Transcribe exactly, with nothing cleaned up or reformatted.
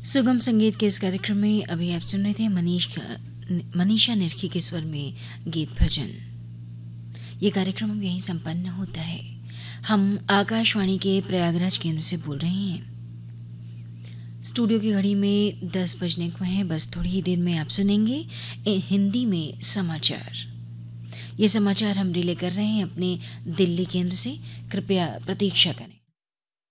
सुगम संगीत के इस कार्यक्रम में अभी आप सुन रहे थे मनीष मनीषा निर्खी के स्वर में गीत भजन। ये कार्यक्रम अब यहीं संपन्न होता है। हम आकाशवाणी के प्रयागराज केंद्र से बोल रहे हैं। स्टूडियो की घड़ी में दस बजने को हैं। बस थोड़ी ही देर में आप सुनेंगे हिंदी में समाचार। ये समाचार हम रिले कर रहे हैं अपने दिल्ली केंद्र से। कृपया प्रतीक्षा करें।